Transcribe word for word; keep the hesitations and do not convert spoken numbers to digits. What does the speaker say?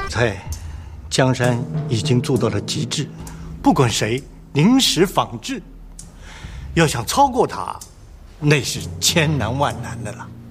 猜，江山已经做到了极致，不管谁临时仿制，要想超过他，那是千难万难的了。